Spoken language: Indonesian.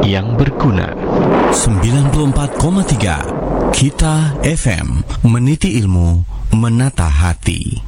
yang berguna. 94,3 Kita FM, meniti ilmu, menata hati.